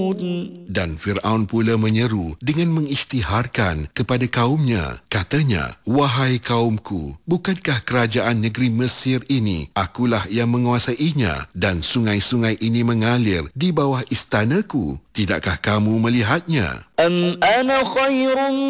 Dan Fir'aun pula menyeru dengan mengisytiharkan kepada kaumnya. Katanya, "Wahai kaumku, bukankah kerajaan negeri Mesir ini akulah yang menguasainya dan sungai-sungai ini mengalir di bawah istanaku? Tidakkah kamu melihatnya?" أم أنا خير